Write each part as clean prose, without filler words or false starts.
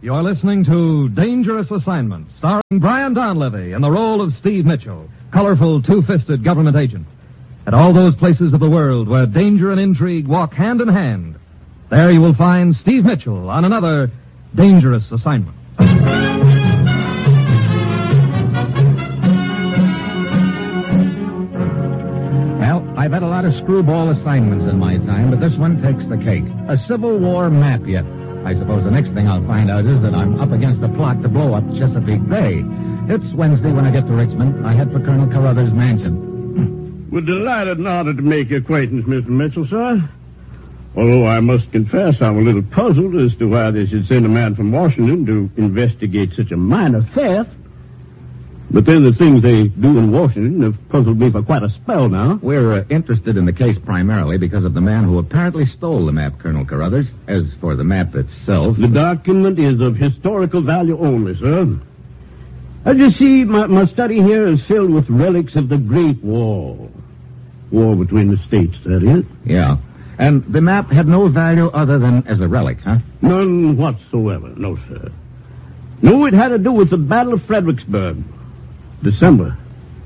You're listening to Dangerous Assignment, starring Brian Donlevy in the role of Steve Mitchell, colorful, two-fisted government agent. At all those places of the world where danger and intrigue walk hand in hand, there you will find Steve Mitchell on another Dangerous Assignment. Well, I've had a lot of screwball assignments in my time, but this one takes the cake. A Civil War map yet. I suppose the next thing I'll find out is that I'm up against a plot to blow up Chesapeake Bay. It's Wednesday when I get to Richmond. I head for Colonel Carruthers' mansion. We're delighted in order to make your acquaintance, Mr. Mitchell, sir. Although I must confess I'm a little puzzled as to why they should send a man from Washington to investigate such a minor theft. But then the things they do in Washington have puzzled me for quite a spell now. We're interested in the case primarily because of the man who apparently stole the map, Colonel Carruthers. As for the map itself... The document is of historical value only, sir. As you see, my study here is filled with relics of the Great War. War between the states, that is. Yeah. And the map had no value other than as a relic, huh? None whatsoever, no, sir. No, it had to do with the Battle of Fredericksburg. December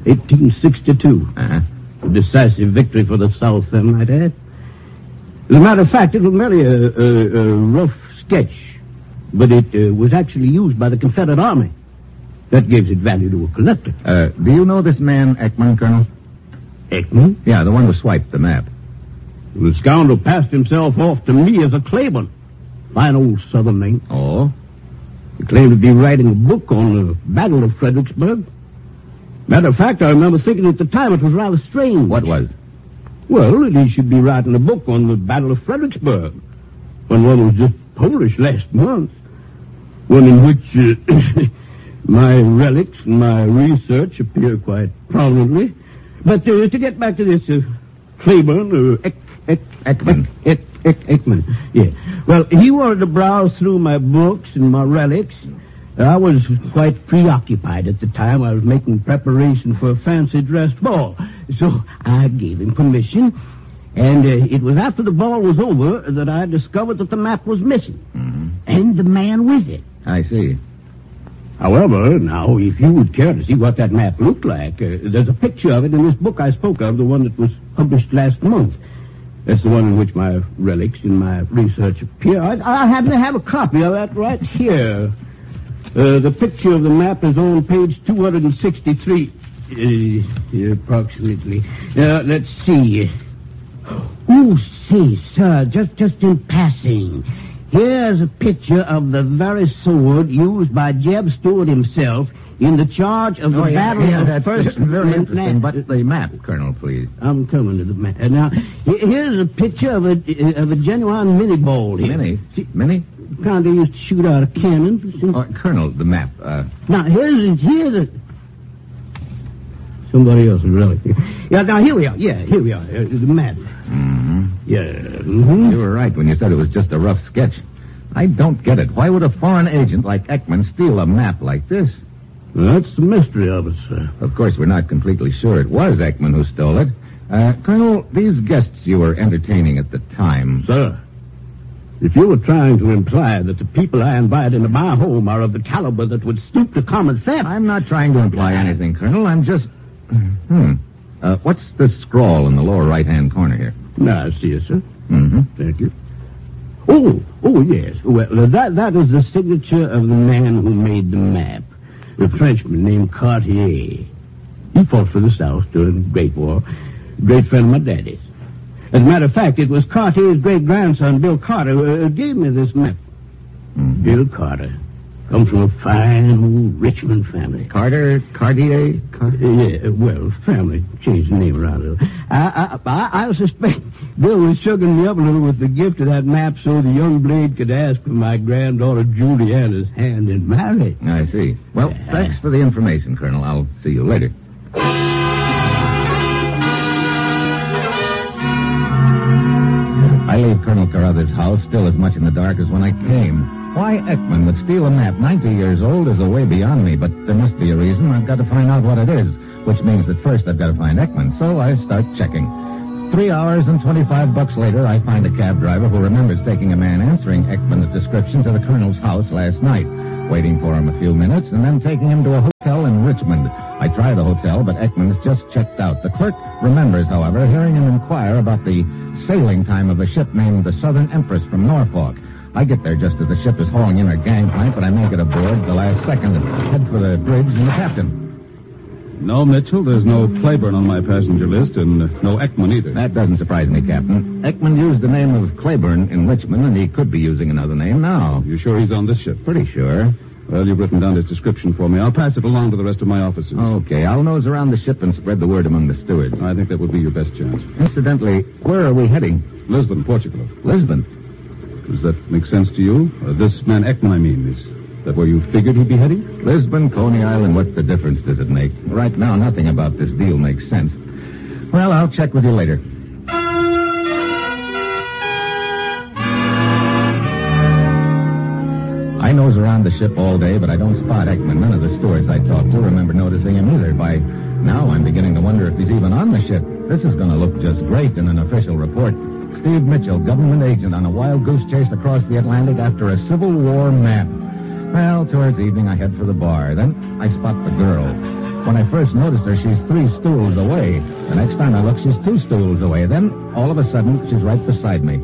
1862. Uh-huh. A decisive victory for the South, I might add. As a matter of fact, it was merely a rough sketch, but it was actually used by the Confederate Army. That gives it value to a collector. Do you know this man, Ekman, Colonel? Ekman? Yeah, the one who swiped the map. The scoundrel passed himself off to me as a Claiborne. Fine old Southern name. Oh? He claimed to be writing a book on the Battle of Fredericksburg. Matter of fact, I remember thinking at the time it was rather strange. What was? Well, that he should be writing a book on the Battle of Fredericksburg, when one was just published last month. One in which my relics and my research appear quite prominently. But to get back to this, Claiborne, Ekman. Ekman, yeah. Well, he wanted to browse through my books and my relics. I was quite preoccupied at the time. I was making preparation for a fancy dress ball. So I gave him permission. And it was after the ball was over that I discovered that the map was missing. Mm-hmm. And the man with it. I see. However, now, if you would care to see what that map looked like, there's a picture of it in this book I spoke of, the one that was published last month. That's the one in which my relics and my research appear. I happen to have a copy of that right here. The picture of the map is on page 263, approximately. Let's see. Oh, see, sir, just in passing. Here's a picture of the very sword used by Jeb Stuart himself in the charge of the Battle of that's First... very interesting, but the map, Colonel, please. I'm coming to the map. Now, here's a picture of a genuine mini ball here. Mini? Kind of used to shoot out a cannon. Colonel, the map. Now, here's a... Somebody else's relic. Yeah, now, here we are. Yeah, here we are. The map. Mm-hmm. Yeah. Mm-hmm. You were right when you said it was just a rough sketch. I don't get it. Why would a foreign agent like Ekman steal a map like this? Well, that's the mystery of it, sir. Of course, we're not completely sure it was Ekman who stole it. Colonel, these guests you were entertaining at the time... Sir, if you were trying to imply that the people I invite into my home are of the caliber that would stoop to common theft... I'm not trying to imply anything, Colonel. I'm just... what's this scrawl in the lower right-hand corner here? Now, I see it, sir. Mm-hmm. Thank you. Oh, yes. Well, that is the signature of the man who made the map. A Frenchman named Cartier. He fought for the South during the Great War. Great friend of my daddy's. As a matter of fact, it was Cartier's great-grandson, Bill Carter, who gave me this map. Mm-hmm. Bill Carter. Comes from a fine old Richmond family. Cartier? Yeah, well, family changed the name around a little. I suspect Bill was sugaring me up a little with the gift of that map so the young blade could ask for my granddaughter Juliana's hand in marriage. I see. Well, thanks for the information, Colonel. I'll see you later. I leave Colonel Carruthers' house still as much in the dark as when I came. Why Ekman would steal a map 90 years old is a way beyond me, but there must be a reason. I've got to find out what it is, which means that first I've got to find Ekman, so I start checking. 3 hours and $25 later, I find a cab driver who remembers taking a man answering Ekman's description to the colonel's house last night, waiting for him a few minutes, and then taking him to a hotel in Richmond. I try the hotel, but Ekman's just checked out. The clerk remembers, however, hearing him inquire about the sailing time of a ship named the Southern Empress from Norfolk. I get there just as the ship is hauling in her gangplank, but I make it aboard the last second and head for the bridge and the captain. No, Mitchell, there's no Claiborne on my passenger list, and no Ekman either. That doesn't surprise me, Captain. Ekman used the name of Claiborne in Richmond, and he could be using another name now. You sure he's on this ship? Pretty sure. Well, you've written down his description for me. I'll pass it along to the rest of my officers. Okay, I'll nose around the ship and spread the word among the stewards. I think that would be your best chance. Incidentally, where are we heading? Lisbon, Portugal. Lisbon? Does that make sense to you? This man Ekman, I mean, is that where you figured he'd be heading? Lisbon, Coney Island, what's the difference does it make? Right now, nothing about this deal makes sense. Well, I'll check with you later. I nose around the ship all day, but I don't spot Ekman. None of the stewards I talked to remember noticing him either. By now, I'm beginning to wonder if he's even on the ship. This is going to look just great in an official report. Steve Mitchell, government agent on a wild goose chase across the Atlantic after a Civil War map. Well, towards evening, I head for the bar. Then I spot the girl. When I first noticed her, she's 3 stools away. The next time I look, she's 2 stools away. Then, all of a sudden, she's right beside me.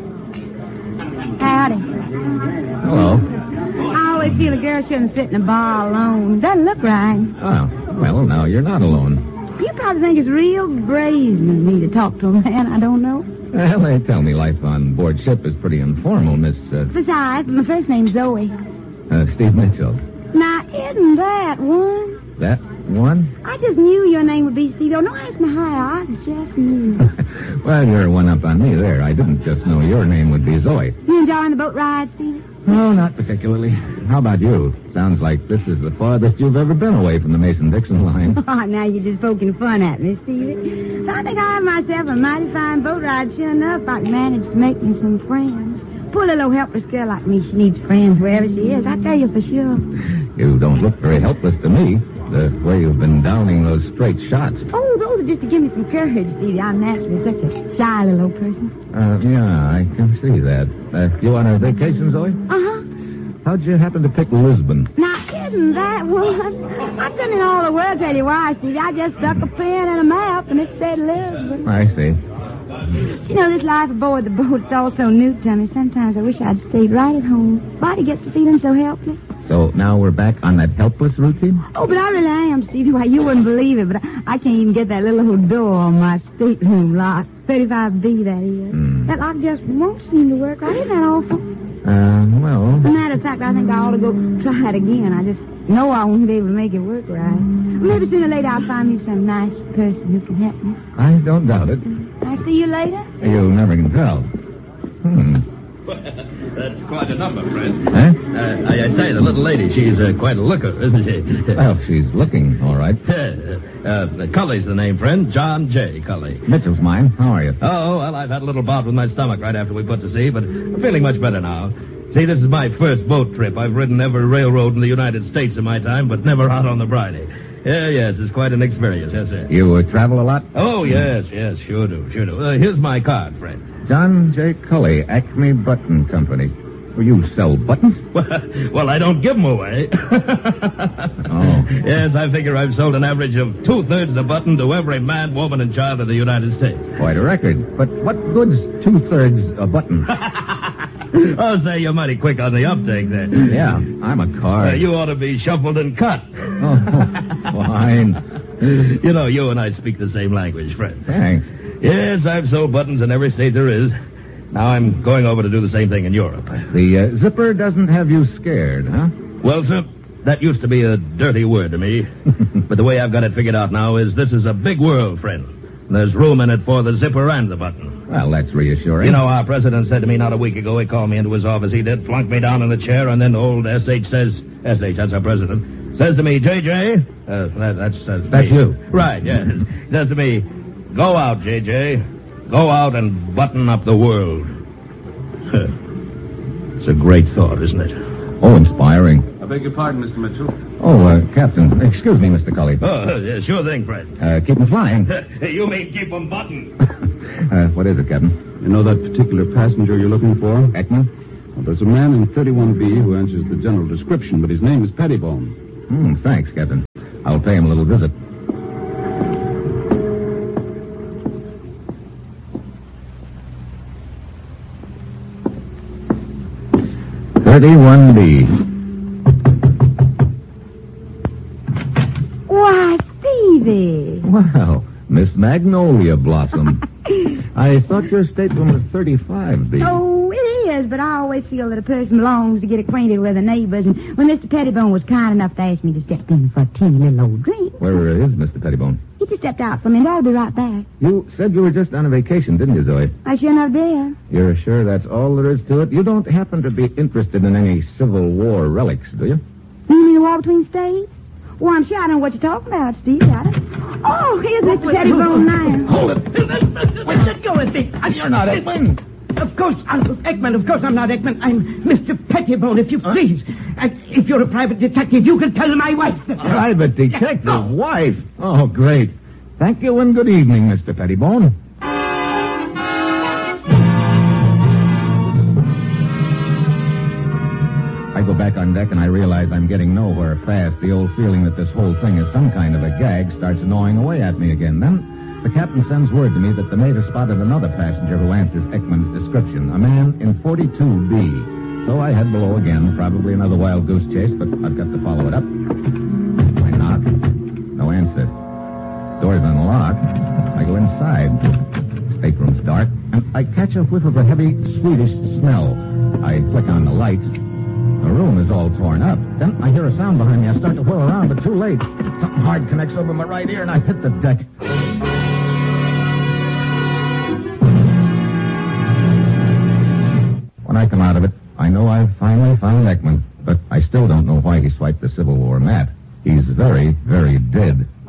Howdy. Hello. I always feel a girl shouldn't sit in a bar alone. Doesn't look right. Oh, well, now you're not alone. You probably think it's real brazen of me to talk to a man I don't know. Well, they tell me life on board ship is pretty informal, Miss, Besides, my first name's Zoe. Steve Mitchell. Now, isn't that one? That one? I just knew your name would be Steve. Don't ask me how. I just knew. Well, you're one up on me there. I didn't just know your name would be Zoe. You enjoying the boat ride, Steve? No, not particularly. How about you? Sounds like this is the farthest you've ever been away from the Mason-Dixon line. Oh, now you're just poking fun at me, Stevie. So I think I have myself a mighty fine boat ride. Sure enough, I can manage to make me some friends. Poor little helpless girl like me, she needs friends wherever she is. I tell you for sure. You don't look very helpless to me. The way you've been downing those straight shots. Oh, those are just to give me some courage, Stevie. I'm naturally such a shy little old person. Yeah, I can see that. You on a vacation, Zoe? Uh-huh. How'd you happen to pick Lisbon? Now, isn't that one? I couldn't in all the world tell you why, Stevie. I just stuck a pen in a map and it said Lisbon. I see. You know, this life aboard the boat, it's all so new to me. Sometimes I wish I'd stayed right at home. Body gets to feeling so helpless. So now we're back on that helpless routine? Oh, but I really am, Stevie. Why, you wouldn't believe it, but I can't even get that little old door on my stateroom lock. 35B, that is. That lock just won't seem to work right. Isn't that awful? Well... As a matter of fact, I think I ought to go try it again. I just know I won't be able to make it work right. Maybe sooner or later I'll find me some nice person who can help me. I don't doubt it. I'll see you later. You never can tell. That's quite a number, friend. Huh? I say, the little lady, she's quite a looker, isn't she? Well, she's looking all right. Cully's the name, friend. John J. Cully. Mitchell's mine. How are you? Oh, well, I've had a little bout with my stomach right after we put to sea, but I'm feeling much better now. See, this is my first boat trip. I've ridden every railroad in the United States in my time, but never out on the Bridie. Yes, it's quite an experience, yes, sir. You travel a lot? Oh, yes, sure do. Here's my card, friend. John J. Cully, Acme Button Company. Well, you sell buttons? Well, I don't give them away. Oh. Yes, I figure I've sold an average of 2/3 a button to every man, woman, and child of the United States. Quite a record. But what good's 2/3 a button? Oh, say, you're mighty quick on the uptake there. Yeah, I'm a card. You ought to be shuffled and cut. Oh, fine. You know, you and I speak the same language, friend. Thanks. Yes, I've sold buttons in every state there is. Now I'm going over to do the same thing in Europe. The zipper doesn't have you scared, huh? Well, sir, that used to be a dirty word to me. But the way I've got it figured out now is this is a big world, friend. There's room in it for the zipper and the button. Well, that's reassuring. You know, our president said to me not a week ago, he called me into his office, he did, flunked me down in the chair, and then old S.H. says, S.H., that's our president, says to me, J.J., that's me. You. Right, yes. Says to me, go out, J.J., go out and button up the world. It's a great thought, isn't it? Oh, inspiring. I beg your pardon, Mr. Mitchell. Oh, Captain, excuse me, Mr. Cully. Oh, yeah, sure thing, Fred. Keep 'em flying. You mean keep them buttoned? What is it, Captain? You know that particular passenger you're looking for? Ekman? Well, there's a man in 31B who answers the general description, but his name is Pettibone. Thanks, Captain. I'll pay him a little visit. "31B. Why, Stevie. Well, Miss Magnolia Blossom. I thought your statement was 35B. Oh, it is, but I always feel that a person belongs to get acquainted with their neighbors, and when Mr. Pettibone was kind enough to ask me to step in for a teeny little old drink... Where is Mr. Pettibone? He just stepped out for me, and I'll be right back. You said you were just on a vacation, didn't you, Zoe? I sure enough did. You're sure that's all there is to it? You don't happen to be interested in any Civil War relics, do you? You mean the war between states? Well, I'm sure I don't know what you're talking about, Steve. Oh, here's Mr. Pettibone now. Hold it. Let go of me. You're not Ekman. Of course, Uncle Ekman. Of course I'm not Ekman. I'm Mr. Pettibone, if you please. If you're a private detective, you can tell my wife that... Private detective? Wife? Oh, great. Thank you and good evening, Mr. Pettibone. I go back on deck and I realize I'm getting nowhere fast. The old feeling that this whole thing is some kind of a gag starts gnawing away at me again. Then the captain sends word to me that the mate has spotted another passenger who answers Ekman's description, a man in 42B. So I head below again, probably another wild goose chase, but I've got to follow it up. I knock. No answer. Door's unlocked. I go inside. Stateroom's dark, and I catch a whiff of a heavy, sweetish smell. I flick on the lights. The room is all torn up. Then I hear a sound behind me. I start to whirl around, but too late. Something hard connects over my right ear, and I hit the deck. When I come out of it, I know I've finally found Ekman, but I still don't know why he swiped the Civil War map. He's very, very dead.